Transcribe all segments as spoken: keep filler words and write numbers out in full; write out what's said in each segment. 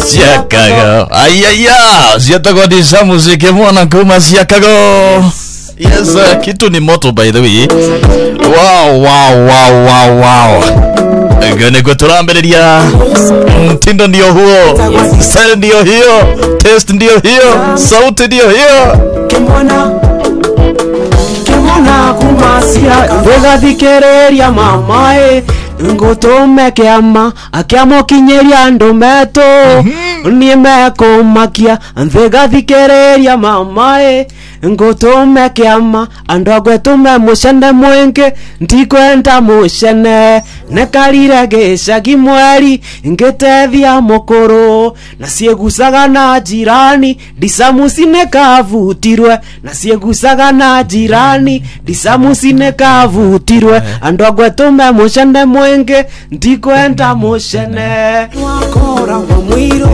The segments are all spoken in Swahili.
Chicago. Ay ay ay, siete con esa música mwana kuma Chicago. Yes, uh, kitu ni moto by the way. Wow wow wow wow wow. Gane kuturambelia. Mtindo ndio huo. Style ndio hiyo. Taste ndio hiyo. Sauti ndio hiyo. Kimona Kimona kumasia Vega dikereria mamae Ngotome kiama Akiamo kinyeria ndometo Niemeko makia Vega dikereria mamae Ngotome kiama Andogwe tume mushene mwenge Ndikwenda mushene Nekarire geshagi mweri Ngitethia mokoro Na siegusaga na jirani Disamusi nekavutirwe Na siegusaga na jirani Disamusi nekavutirwe Andogwe tume mushene mwenge Ndikwenda mushene Wakora wa mwiru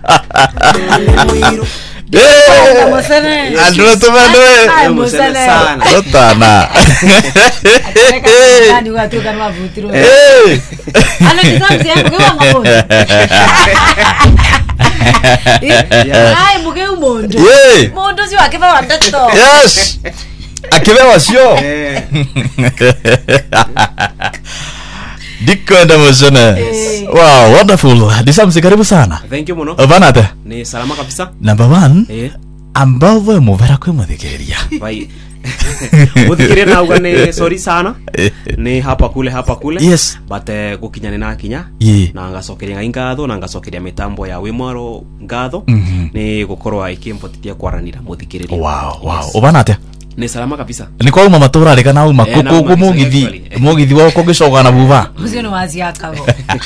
Mwiru Eh, Andro tumano eh, musane sana. Lotana. Nani watu kan mavutiro. Eh. Ana kitamzi yangu kwa ngabo. Ai muge umondo. Yeah. Mondo si wake ba wandato. Yes. Akibewa sio. Eh. Dikwenda mzana. Wow, wonderful. Disamsi karibu sana. Thank you muno. Vanate. Ni salama kabisa. Number one. Eh. Ambao we muvera kwe muthikiria. Bai. Muthikiria na ugane sorry sana. Ni hapa kule hapa kule. Yes. But uh, gukinyane na kinya. Yeah. Na ngacokeria ngatho na ngacokeria mitambo ya Wimwaro ngatho. Mm -hmm. Ni gukorwa ikimpotitia kwaranira muthikiriria. Wow, wow. Uvanate. Ni salama kabisa. Ni kwa uma matura reka na uma kuku ku mugithi mugithi wa ukogishoga na buva. Muzio ni wazi yakago.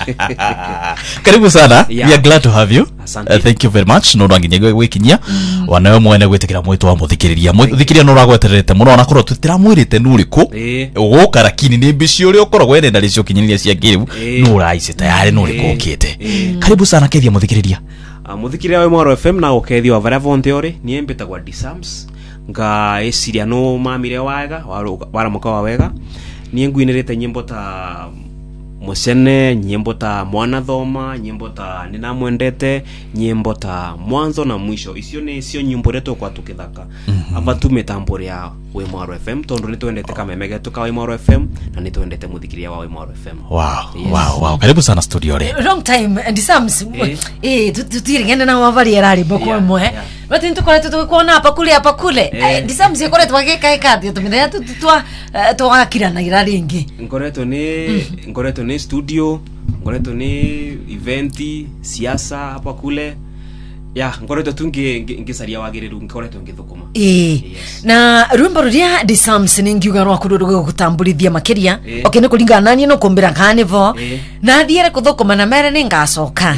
Karibu sana. Yeah. We are glad to have you. Asante. Uh, thank you very much. No rangi nyegwe gwikinyia. Mm. Wanawe mwene gwetekira mwito wa muthikiriria. Muthikiriria no ragweterete muno na korwo tutira mwirite nuriku. Eh. Ugukara kini ni mbici uri ukoragwo ene ndari cio kinyiriria cia ngiriu. No raise tayari no riku ukite. Karibu sana kethia muthikiriria. Uh, muthikiriria wa Wimwaro F M na ukethia wa varia vonte ori ni mbitagwa Disams. Nga esiria no mamire wega wara mukawa wega ni nguinirite nyimbo ta Musene, nyimbo ta Mwana Thoma, nyimbo ta Nina Mwendete, nyimbo ta Mwanzo na Mwisho. Icio ni cio nyimbo reto kwa tukithaka. Mm -hmm. Aba tu mitambo ya Wimwaro F M tondu ni twendete kamemege tuka Wimwaro F M na ni twendete muthikiria wa Wimwaro F M. Wow, yes. Wow, wow. Karibu sana studio re. Long time and Disams. Eh, eh tutirigende na wavari erari boko mwe. Bati ntukore tukuona hapa kule hapa kule. Disams ikore twageka ikati tumithia tutwa twakira na irari ingi. Ngoreto ni ngoreto ni studio, ngoreto ni eventi, siasa hapa kule. Ya, ngoreto tunge ngisaria wagiriru ngoreto ngithukuma. Eh. Na rumba ruria Disams ningiuga rwa kururuga gutambulithia makiria. Okay ni kulingana nani no kumbira kanivo. Na thiere kuthukuma na mere ningacoka.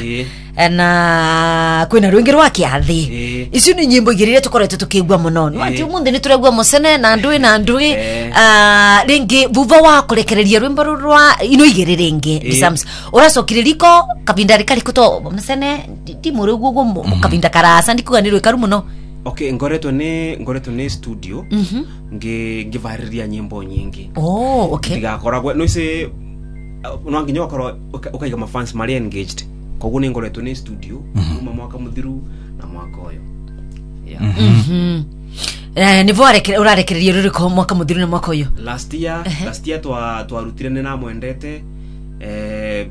Na kwina rwingi rwa kiathi. Icio ni nyimbo igirire tukorete tukigwa muno. Wati umundi ni turegwa Musene na ndui na ndui. Ah ringi vuva wa kurekereria rwimbo rwa ino igirire ringi Disams. Uracokire riko kabinda rikari kuto Musene ndi murugu gumu kabinda karasa ndikuga ni rwikaru muno. Okay, ngoreto ni ngoreto ni studio. Mhm. Mm nge ngivariria nyimbo nyingi. Oh, okay. Ndigakoragwe no ise no nginya wakoro ukaiga ma fans mari engaged. Koguo ni ngoreto ni studio kuma mwaka muthiru na mwaka uyu. Yeah. Mhm. Eh ni vore urarekereria ruriko mwaka muthiru na mwaka uyu. Last year, uh -huh. last year twa twarutire Nina Mwendete eh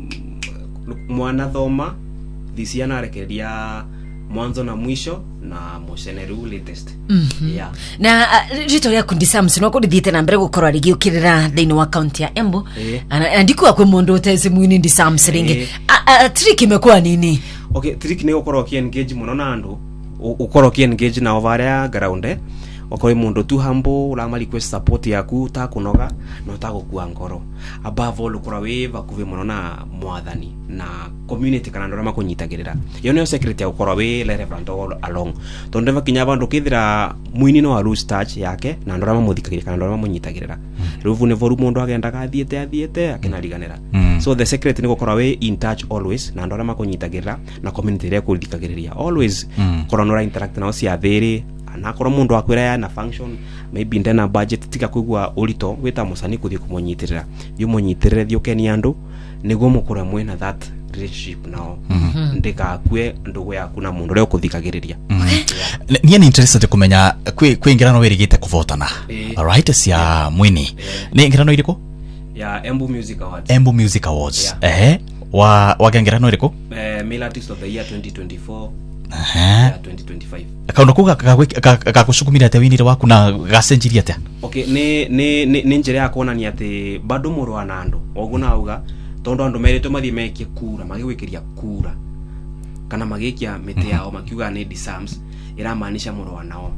Mwana Thoma, this year narekereria Mwanzo na Mwisho na Musheneru latest. Mm -hmm. Yeah. Na rito uh, ya Disams no kudithite na mbere gukorwa rigiukirira thini wa county ya Embu. Eh. Andikuwa kwe mundu uteze mwini Disams ringi. Eh. A, a, trick imekuwa nini? Okay, trick ni gukorwa ki engage muno na andu. Ukorwa ki engage na ovaria ground. Wakoi mundu tu humble uramali request support yaku ta kunoga no ta gukua ngoro. Above all ukorwa we bakuve muno na mwathani na community kana ndora makunyitagirira. Yo niyo secret ya ukorwa we relevant all along. Tonde vakinya bandu kithira mwini no a lose touch yake na ndora mamuthikagirira kana ndora mamunyitagirira. Ruvu ne voru mundu agenda gathiete athiete akinariganira. Mm. So the secret ni gukorwa we in touch always na ndora makunyitagirira na community ria kuthikagiriria. Always mm. korwa interact na cia thiri na korwo mundu akwira ya na function maybe ndena budget tika kuigwa urito wita musani kuthi kumunyitirira yu munyitirire thio keni andu niguo mukura mwena that relationship nao ndika kwe ndugu yaku na mundu reo kuthikagiriria. Niye ni interested kumenya kwi kwi ngirano wirigite kuvotana. Alright, sia mwini. Ni ngirano iriko? Ya Embu Music Awards. Embu Music Awards. Eh wa wagengirano iriko? Eh Male Artist of the Year twenty twenty-four. Aha. twenty twenty-five. Kauno kuga gakushukumira ate winire waku na gacenjiria ate. Okay, ni ni ni njira ya kuonania ati bado muru anando. Oguna auga tondo andu merito mathie mekie kura, magiwikiria kura. Kana magikia mete yao makiuga ni disams iramaanisha muru wanao.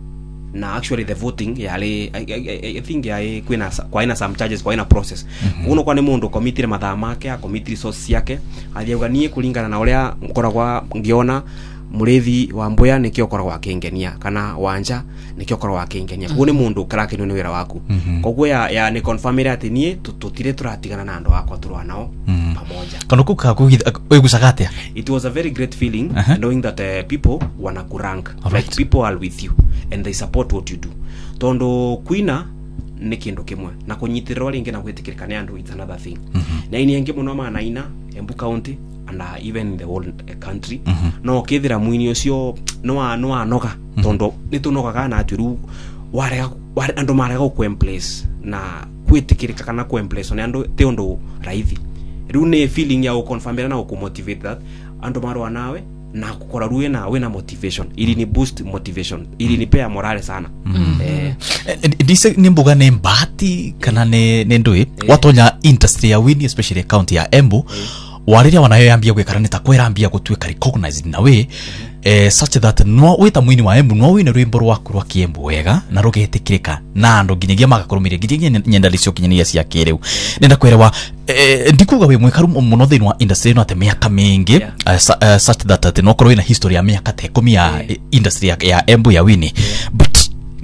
Na actually the voting yale I, I, I think ya kwina kwa ina some charges kwa ina process. Mm-hmm. Uno kwa ni mundu committee mathaa make a committee resource yake athiauga nie kulingana na uria mkoragwa ngiona murethi wa Mboya nikio koragwa akingenia kana Wanja nikio koragwa akingenia. Kuo ni mundu karakeni ni wira waku. Koguo ya ya ni confirmira ati nie tutire turatigana na andu akwa turwa nao pamoja. Kauno kuka kuigusagatia. It was a very great feeling uh-huh. knowing that uh, people wana kurank. Right. Like people are with you and they support what you do. Tondo kuina ni kindu kimwe na kunyitirwa ringi na gwitikirika ni andu it's another thing. Mm-hmm. Na ini yengi muno maana ina Embu County and uh, even in the whole uh, country. Mm-hmm. No kithira mwini ucio no no anoga. Mm-hmm. Tondo nitunogaga na atiru warega andu marega ku place na gwitikirika kana ku place ni andu te undu raithi. Riu ni feeling ya ukonfirmira na ukumotivate that andu marwa nawe na kukora ruwe na we na motivation ili ni boost motivation ili ni pea morale sana. Mm. eh dise ni mbuga ne mbati kana ne ne ndui eh. Watonya industry ya Winnie especially county ya Embu eh. Wariria wanayoambia gwikara ni takwirambia gutwika recognized na we mm-hmm. eh such that no wita mwini wa Embu no wine rwimbo rwaku rwa Kiembu wega na rugetikirika na andu nginyagia magakurumire nginyagia nyenda licio kinyania cia kireu nenda kwerewa eh ndikuga we mwikaru muno thini wa industry no ate miaka mingi yeah. uh, su, uh, such that ate no korwo ina history ya miaka te kumi ya yeah. industry ya, ya Embu ya Winnie yeah. But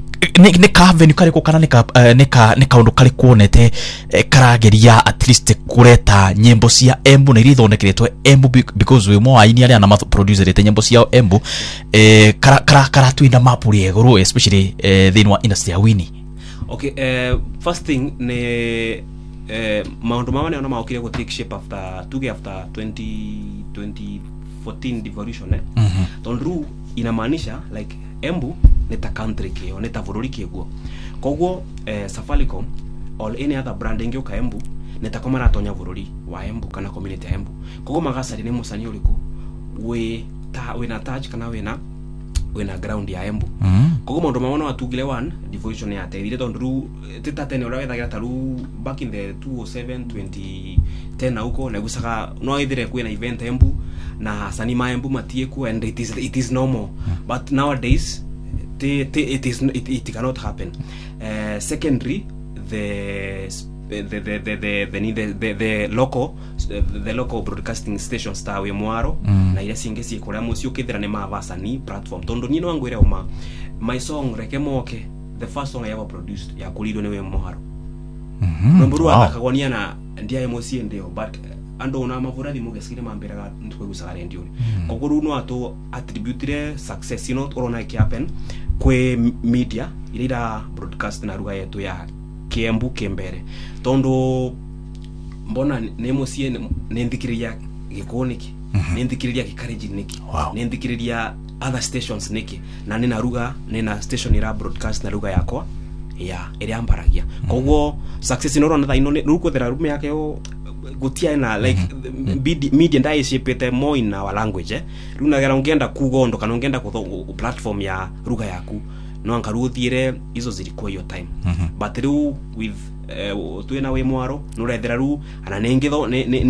ne ne ka venue kare ko kana ne ka uh, ne ka ne ka undu kare kuonete eh, karageria at least kureta nyembo cia Embu na iri thondekeretwe Embu because we mo aini ari ana ma producer rete nyembo cia Embu eh kara kara kara twina mapuri eguru especially eh, thini wa industry ya Winnie. Okay, uh, first thing ne eh maundu mama ne ona maokire go take shape after tuge after twenty fourteen devolution eh. Mm-hmm. Tondru inamaanisha like Embu neta country kio neta bururi kiguo. Koguo eh, Safaricom or any other brand ingio ka Embu neta koma na tonya bururi wa Embu kana community ya Embu. Koguo magasari ne musani uliku we ta we na touch kana we na we na ground ya Embu. Mm-hmm. Koguo mondo maona watugile one devolution ya tethire tondru teta tene ora wethagira taru back in the two oh seven twenty ten na uko na gusaga no ithire kwina event Embu na sani ma Embu matie ku and it is it is normal. Mm-hmm. But nowadays te, te, it is it, it cannot happen. Uh, secondary the the the the the the, the, the, the local the local broadcasting station star we mwaro mm. na ile singe si kora musio kithira ne mavasa ni platform tondo ni no ngwire uma my song rekemoke the first song I ever produced ya kulido ne we mwaro mhm mm mburu wow. Akagonia na ndia emosi ndio but ando una mavuradi mugesikire mamberaga ntwegusaga rendio mm. Koguru no ato attribute success you know orona ki happen kwe media ilira broadcast na ruga yetu ya Kiembu Kembere tondo mbona nemosie nendikiriria gikoniki mm-hmm. nendikiriria kikareji niki wow. Nendikiriria other stations niki na nina ruga nina station ira broadcast na ruga yako ya iri ambaragia mm-hmm. Koguo success no rona ino ruko thera rume yake o gutia na like mm-hmm. media ndai shipete more in our language eh runa gara ungenda kugondo kana ungenda ku platform ya ruga yaku no ankaruthire izo zilikuwa hiyo time. Mm-hmm. But through with uh, tuena we mwaro no rethera ru ana nengetho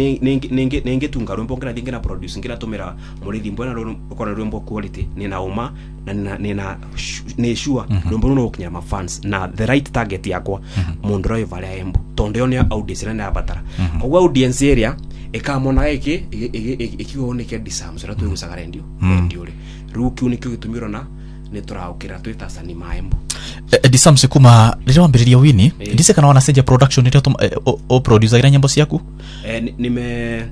nenge nenge tunga rumbo ngira thingina produce ngira tumira murithi mbona ro ukora rumbo quality ni na uma na nina nina ne sure rumbo no kinya ma fans na the right target yakwa mundu ro vale Embu tondo yo ni audience na batara kwa audience area ekamona eke ekiwoneke disams ra tuigusaga rendio rendio ri ru kiu ni kigitumiro na netraukira twita sani ma Embu disamse kuma leo ambiriria Winnie e. Ndise kana wana stage production ndio o, o producer ira nyimbo ciaku eh nime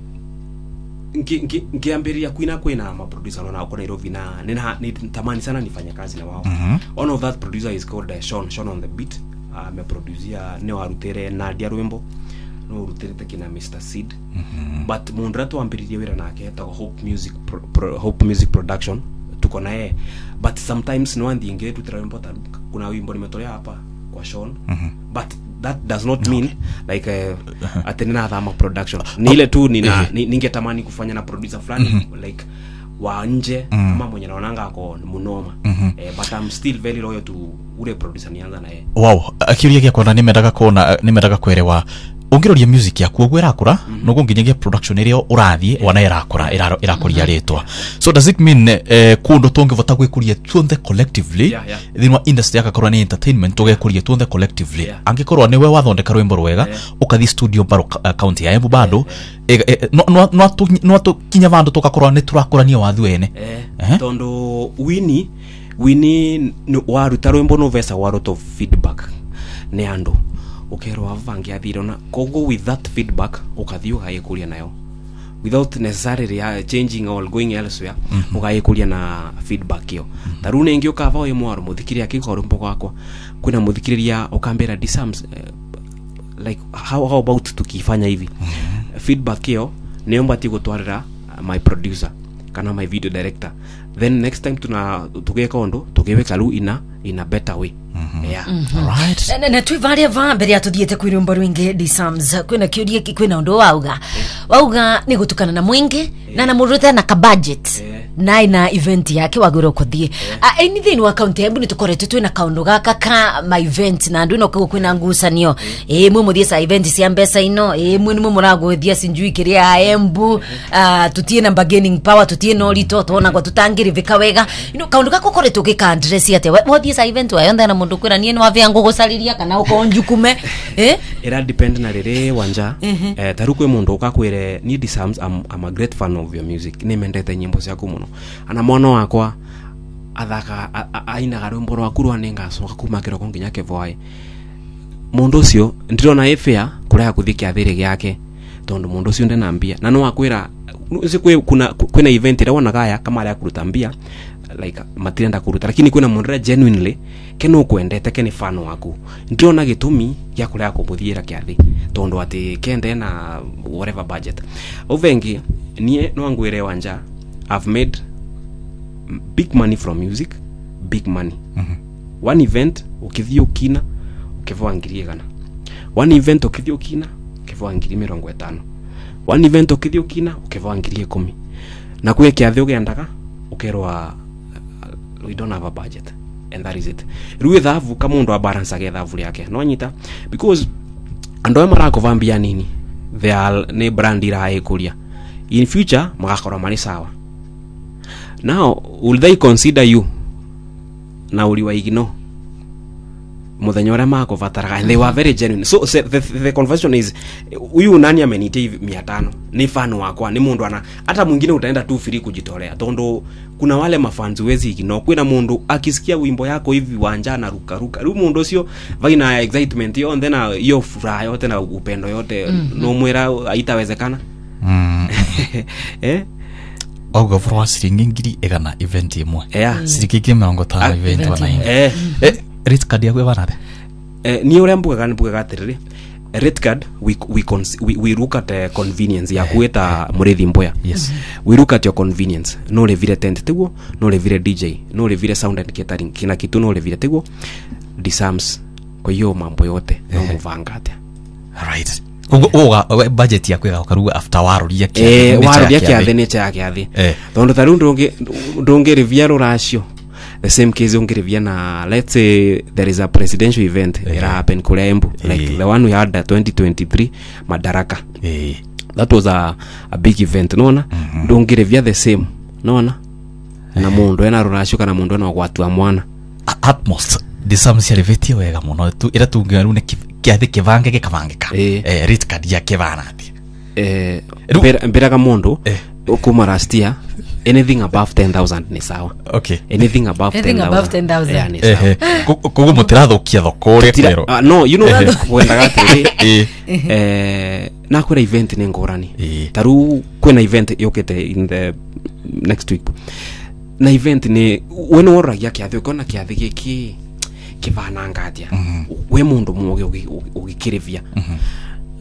ngi ngi ngiambiria kuina kwina ma producer na uko Nairobi na nina nitamani sana nifanye kazi na wao. Mm-hmm. One of that producer is called uh, Sean Sean on the beat. Uh, me producer ne warutere na dia rwimbo no rutirite kina Mister Seed but mundu ratu ambiririe wira nake ta Hope Music pro, pro, Hope Music Production tuko naye but sometimes no andi inge tutira wimbo ta kuna wimbo nimetolea hapa kwa Sean but that does not mean okay. like uh, atenina dhama production ni ile tu nina ningetamani kufanya na producer fulani like wa nje mm. kama mwenye naonanga ako munoma mm-hmm. eh, but I'm still very loyal to ule producer nianza na yeye. Wow, akiria kia kona nimetaka kuona nimetaka kuelewa ongiroria music yaku ogwe rakura mm -hmm. no nginyagia production irio urathie yeah. wana irakura irakuria retwa so does it mean eh, kundu tungivota gwikuria tuonde collectively yeah, yeah. thimwa industry yakakorwa ni entertainment tugekuria tuonde collectively yeah. angikorwa niwe wathondeka rwimbo rwega yeah. ukathi studio baro uh, county ya Embu bado yeah, yeah. E, e, no no no atu no atu kinya vandu tukakorwa ni turakurania wathu ene eh, eh? tondo wini wini waruta rwimbo no vesa wa lot of feedback ne ando ukero avangi athirona kogo with that feedback ukathio gayikuria nayo without necessarily uh, changing or going elsewhere mm -hmm. ugayikuria na feedback yo mm -hmm. tarune ngi ukava oyo mwaro muthikiria kikoro mpo gwakwa kuna muthikiriria ukambera disams uh, like how how about tukifanya hivi mm -hmm. feedback yo neomba ti gutwarira uh, my producer kana my video director then next time tuna tugeka ondo tugeweka lu ina in a better way. Mm-hmm. Yeah. Mm-hmm. Right. Na na tuivaria va mbere atuthiete kwirumba rwingi Disams kwina kiuria kwina undu wauga. Yeah. Wauga ni gutukana na mwingi yeah. na na muruta na ka budget. Yeah. Na ina event yake waguro kuthie. Yeah. Uh, anything wa account Embu ni tukorete twina kaundu gaka ka my event na ndu no kwina ngucanio. Yeah. Eh mwe muthie sa event cia mbesa ino eh mwe ni mwe muragothia sinjui kiria Embu uh, tutie na bargaining power tutie no rito tona kwa tutangiri vika wega. You know kaundu gako korete ukika address ate wothie sa event wa yonda na mundu kwira nie no avia ngugusariria kana ukonjukume eh era depend na rere wanja uh -huh. eh tarukwe mundu ukakwire ni Disams I'm, I'm a great fan of your music ni mendete nyimbo ciaku muno ana mwana wakwa athaka aina garumbo rwaku rwanenga soka kuma kiroko nginya kevoai mundu cio ndirona efia kuria kuthiki athiri giake tondu mundu cio ndena mbia na no akwira sikwe kuna kuna event ira wona gaya kama ari akuruta mbia like matirenda kuruta lakini kuna mundu genuinely keno kwendete keni fan waku ndiona gitumi gya kuria kumuthiira kiathi tondu ati kende na whatever budget ovengi nie no angwire wanja I've made big money from music big money mm-hmm. one event ukithio kina ukivwa ngiri gana one event ukithio kina ukivwa ngiri mirongo itano one event ukithio kina ukivwa ngiri kumi na kuye kiathi ugendaga ukerwa we don't have a budget and that is it ruwe thavu kama ndo a balance age thavu yake no nyita because ando marako vambia nini they are ne brand ira ikuria in future magakora mari sawa now will they consider you na uli wa igno muthenya ora mako vataraga and they were very genuine so the, the, the conversation is huyu nani amenite mia tano ni fan wako ni mundu ana hata mwingine utaenda tu free kujitolea tondo kuna wale mafans wezi igno kwina mundu akisikia wimbo yako hivi wanja na ruka ruka ru mundu sio vaina excitement yo and then yo furaha yote na upendo yote mm -hmm. no mwera haitawezekana mm. eh ogo for siringi ngiri egana event imwe yeah sirikike mirongo tano event wana eh eh rate card yakwe banade eh ni ule mbuga gani mbuga gatirire rate card we we we, we look at uh, convenience ya kueta murethi mboya yes we look at your convenience no le vire tent teguo no le vire D J no le vire sound and catering kina kitu no le vire teguo Disams kwa hiyo mambo yote no muvangate right oga budget yakwe ukaruga after waruria kia eh waruria kia thene yake athi tondo tarundo ngi ndonge review ratio the same case ongirivia na let's say there is a presidential event yeah. It happened kule Embu like yeah. the one we had twenty twenty-three Madaraka yeah. That was a a big event nona mm-hmm. Ndongirivia the same nona yeah. Na mundu ena rurasho kana mundu ena gwatu mwana at most Disams elevate wega muno tu ira tungaru ne kiathi kivange kikavangika eh, eh rate card ya kivana ati eh mbera mbera ka mundu eh. Ukuma rastia anything above ten thousand ni sawa okay anything above ten thousand yeah, ni sawa eh kugo mutirathukia thoko ri kwero uh, no you know that when gati eh eh na kwera event ni ngorani taru kwena event yokete in the next week na event ni when ora ya kiathi kona kiathi giki kivana ngatia mm -hmm. we mundu mwoge ugikirivia mm -hmm.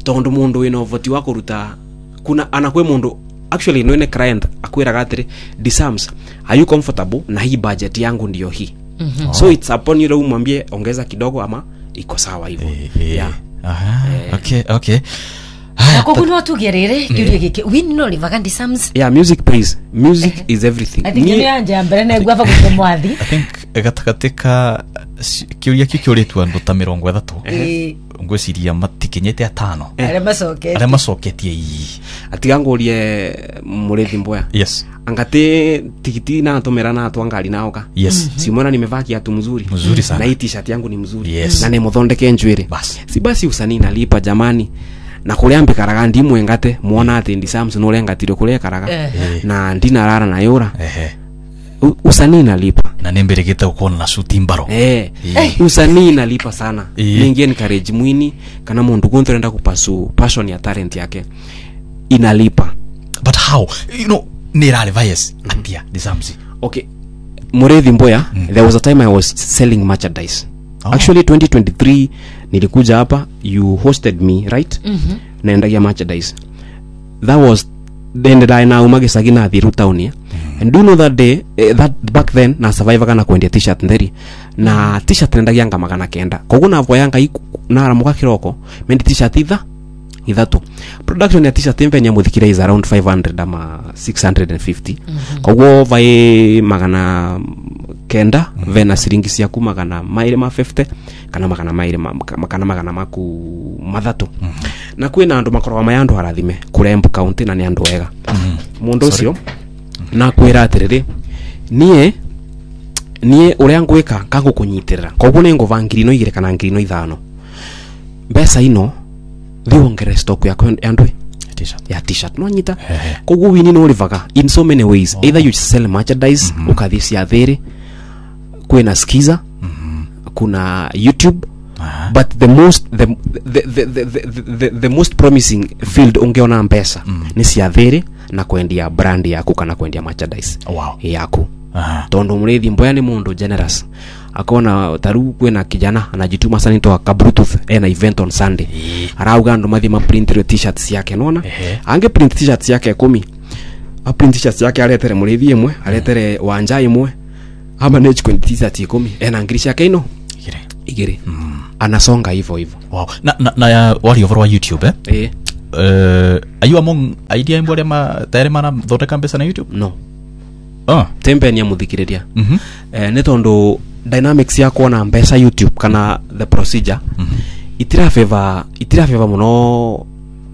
tondu mundu ino voti wa kuruta kuna anakwe mundu actually no ene client akwira gatire disams are you comfortable na hii budget yangu ndio hii mm-hmm. so it's upon you umwambie ongeza kidogo ama iko sawa hivyo eh, yeah aha eh. okay okay Ako kuno tugerere kiurie gike win no livaga disams yeah music pays music uh-huh. is everything I think ni anje ambere na gwafa kutomwathi I think gatakatika kiuria kiuritwa ndo ta mirongo ithatu eh ngweciria matikinyete atano ale masoke ale masoketie ii atigangurie murethi mboya yes angate tikiti na tumera na twangari naoka yes mm-hmm. simona nimevaa kiatu mzuri mzuri sana na hii t-shirt yangu ni mzuri yes. na nemuthondeke njwire basi si basi usanii nalipa jamani na kuria mbikaraga ndimwe ngate muona ati ndi Samson ule ngatire kuria karaga eh. na ndina rara na yura ehe U, usanii nalipa na nemberegete ukona na shooting baro eh yeah. usanii nalipa sana yeah. ningi encourage mwini kana mundu kuntrenda kupasu passion ya talent yake inalipa but how you know nirale bias mm-hmm. atia disamsi okay Murethi Mboya mm. there was a time I was selling merchandise oh. actually twenty twenty-three nilikuja hapa you hosted me right mhm naendagia merchandise that was then that I now magesagi na thiru town ya mm. and do you know that day uh, that back then na survivor kana kwendia t-shirt nderi na t-shirt nendagia nga magana kenda koguo na voyanga na aramuka kiroko mendi t-shirt itha ithatu production ya t-shirt mpe nya muthikire is around five hundred ama six hundred fifty mm-hmm. koguo vai magana kenda mm-hmm. vena siringi ciaku magana maire ma fifty kana magana maire makana magana maku mathatu mm-hmm. na kwina andu makorwa mayandu arathime kurembu county na ni andu wega mm-hmm. mundu ucio mm-hmm. na kwira atiriri nie nie uria ngwika kangu kunyitirira koguo ni nguvangiri no igire kana ngiri no ithano mbesa ino thiongere stock ya andwe t-shirt ya t-shirt no nyita koguo wini no livaga in so many ways oh. either you sell merchandise mm-hmm. ukathisia thiri kwina skiza mm-hmm. kuna YouTube uh-huh. but the most the the the the, the, the, the most promising field ungeona mpesa mm-hmm. ni cia thiri na kwendia brand yaku kana kwendia merchandise wow. yaku uh-huh. tondo Murethi Mboya ni mundu generous akona taru kwena kijana anajituma sana into ka bluetooth ena event on Sunday yeah. arauga ndo mathi ma print t-shirts yake nona uh-huh. ange print t-shirts yake kumi a print t-shirts yake aletere Murethi imwe aletere uh-huh. wanja imwe ama ne chikwe t-shirt kumi ena ngirisha yake ino igire igire mm. anasonga hivyo hivyo wow na na, na ya wali over wa YouTube eh eh uh, are you among idea mbore ma tayari mana thondeka mbesa na YouTube no ah tempe ni amuthikiriria mhm mm eh ne tondo dynamics ya kuona mbesa YouTube kana the procedure mm-hmm. itira favor itira favor muno uh,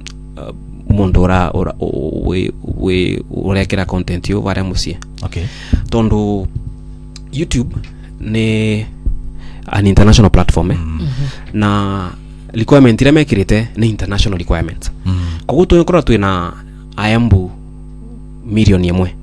mundu ora ora we we urekera content yo vare musie okay tondo YouTube ni an international platform eh? mm-hmm. na requirement ile mekirite ni international requirement mm-hmm. koguo tuyokora twina ayambu million yemwe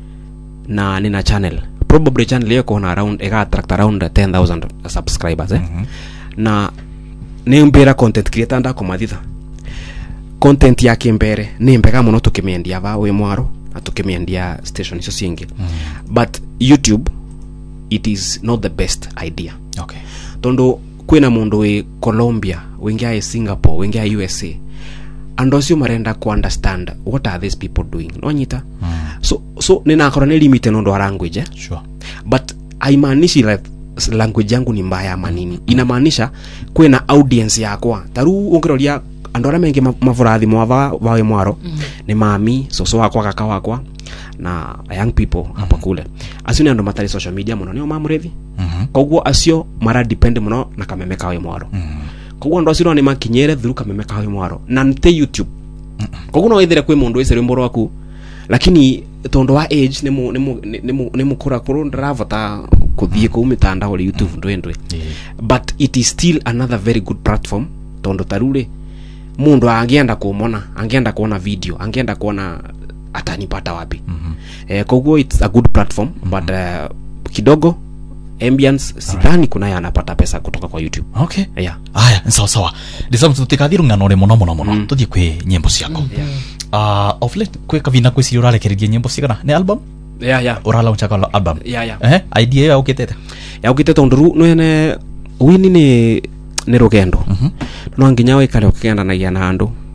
na nina channel probably channel yako na around ega attract around ten thousand subscribers eh mm-hmm. na ni mbera content creator nda komathitha content yake mbere ni mbega muno tukimiendia ba we mwaro na tukimiendia station icio cingi mm-hmm. but YouTube it is not the best idea okay tondo kwina mundu we Colombia wengia e Singapore wengia U S A and also marenda ku understand what are these people doing no nyita mm. so so nina korone limit no ndo language eh? Sure but haimaanishi like language yangu ni mbaya ama nini mm. inamaanisha kwena audience yakwa taru ungeroria andora mengi mavurathi mwava wawe mwaro mm. ni mami soso wakwa kaka wakwa na young people mm. hapa kule asio ndo matari social media muno ni Murethi mm-hmm. koguo asio mara depend muno na kameme kawe mwaro mm. koguo ndo asio ni makinyere through kameme kawe mwaro na nte YouTube mm-hmm. koguo no ithire kwe mundu icere mboro waku lakini tondo wa age ni mu ni mu ni mukura kuru ndravota kuthie ku mitandao ya YouTube ndo endwe yeah. but it is still another very good platform tondo tarure mundu angeenda kuomona angeenda kuona video angeenda kuona atanipata wapi mm-hmm. eh koguo it's a good platform mm-hmm. but uh, kidogo ambience sidhani kuna yanapata pesa kutoka kwa YouTube okay yeah aya sawa sawa disamu tutikathiru ngano muno muno muno mm. tuthie kwi nyimbo ciako yeah. uh, of late kwe kavina kwe sirura lekereria nyimbo cigana ni album yeah yeah urala unchaka album yeah yeah eh idea ya ukitete ya ukitete nduru no ene wini ni ni rugendo mhm mm no nginya we kale ukigenda na yana andu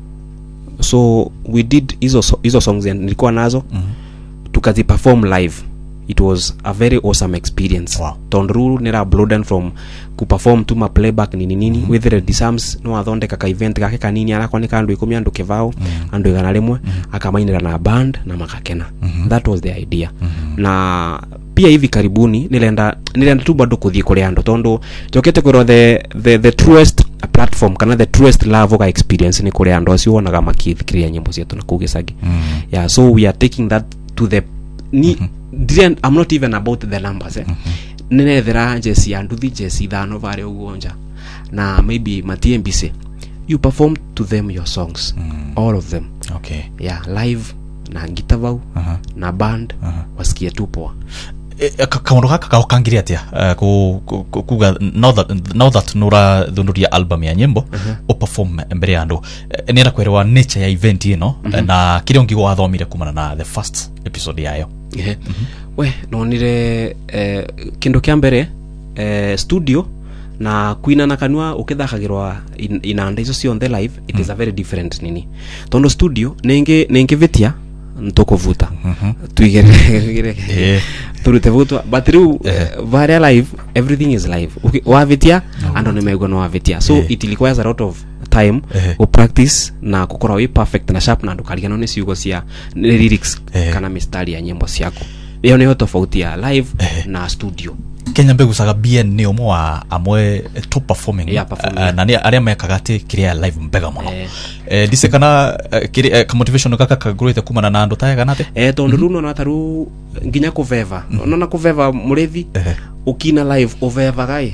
so we did hizo so, hizo songs nilikuwa nazo mm-hmm. tukazi perform live. It was a very awesome experience. Wow. Tondru nera uploaden from ku perform to my playback nini nini mm-hmm. with the disams no athonde kaka event gake kanini arakoneka andu ikumi andu kevao mm-hmm. andu igana rimwe mm-hmm. akamainira na band na makakena mm-hmm. that was the idea mm-hmm. na pia hivi karibuni nilenda nilenda tu bado kuthie kule ando tondo jokete kuro the the the truest platform kana the truest love ka experience ni kule ando asio onaga makithikiria nyimbo zetu na kugesagi mm-hmm. yeah, so we are taking that to the ni mm-hmm. didn't I'm not even about the numbers eh mm-hmm. nene thera jesi anduthi jesi thano vare ugonja na maybe matie mbise you perform to them your songs mm. all of them okay yeah live na ngita vau uh-huh. na band uh-huh. wasikie tu poa e, kaundu gaka kaokangiria atia ku kuga now that now that nura thunduria album ya nyimbo uh-huh. o perform mbere ya andu e, nira kwerewa nature ya event ino uh-huh. na kile ongi wathomire kumana na the first episode yayo yeah. mm-hmm. we no nire eh, kindo kia mbere eh, studio na kuina na kanwa ukithakagirwa in, inanda izo cio on the live it mm. is a very different nini tondo studio nenge nenge vetia ntokovuta mm-hmm. tuigere yeah. turute vuta but through yeah. uh, varia live everything is live okay, wa vetia no. ando nemego no wa vetia so yeah. it requires a lot of time yeah. o practice na kukora we perfect na sharp na ndukaligana ne ciugo cia lyrics yeah. kana mistari ya nyimbo ciako iyo ni tofauti ya live yeah. na studio. Kenya Mbegu Saga B N ni omwe wa amwe top performing yeah, performing. Uh, na ni aria mekaga ati kiria live mbega muno eh eh dise kana uh, kiri uh, ka motivation kaka kagurite kumana na andu tayega nate eh tondu runo na taru nginya kuveva mm-hmm. nona kuveva murethi eh. ukina live oveva gai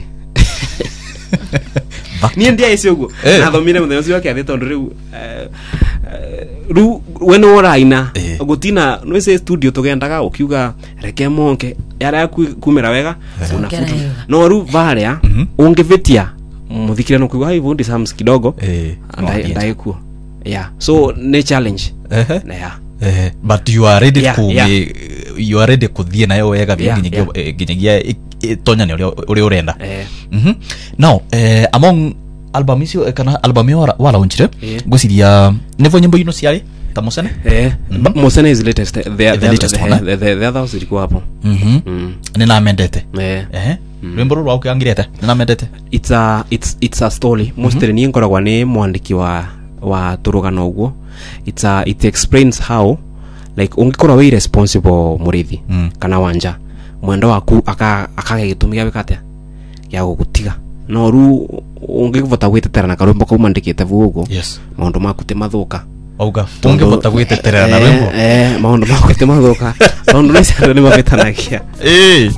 ni ndia isi ugo eh. na thomire muthenya cio kia tondu riu uh, uh, ru weno oraina eh. gutina no se studio tugendaga ukiuga reke monke yara kumera wega eh. unafuta no ru varia mm-hmm. ungevetia muthikira no kuiga hivo ndi sams kidogo eh ndai ndai ku yeah so ne challenge eh uh-huh. yeah eh but you are ready yeah, ku yeah. you are ready kuthie nayo wega binginyagia ginyagia tonya ni uri urenda eh mhm now eh among album isio kana album yo wala unchire yeah. gusiria nevo nyimbo ino ciari ta Musene eh mm-hmm. Musene is latest the the, the latest the, one the, the, the others ilikuwa hapo mhm mm. nina mendete eh eh rembo ru ukangirete nina mendete it's a it's it's a story mostly mm-hmm. ni ngoragwa ni mwandiki wa wa turugano uguo it's a it explains how like ungikora we responsible murithi mm. kana wanja mwendo waku aka akage gitumia wikate ya gugutiga no ru ungivota gwetetera na karumbo ko mandikite vugo yes maundu makute mathuka auga ungivota gwetetera na rembo eh maundu makute mathuka maundu nese ni mabetanagia eh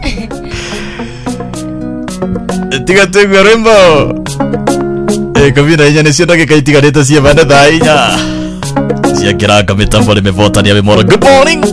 tiga tiga rembo eh kabira inya nesio ndage kaitiga neta cia banda thainya cia kiranga mitambo ni mevota ni ave mora good morning